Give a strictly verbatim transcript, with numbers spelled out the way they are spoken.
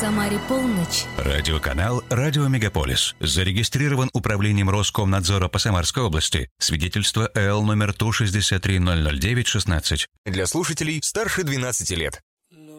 Самаре полночь. Радиоканал «Радио Мегаполис». Зарегистрирован управлением Роскомнадзора по Самарской области. Свидетельство эл номер ту шестьдесят три ноль ноль девять шестнадцать. Для слушателей старше двенадцати лет.